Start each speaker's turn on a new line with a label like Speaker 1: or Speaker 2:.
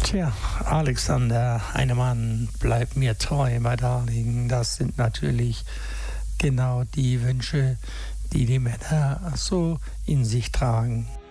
Speaker 1: Tja, Alexander, ein Mann, bleib mir treu, mein Darling. Das sind natürlich genau die Wünsche, die die Männer so in sich tragen.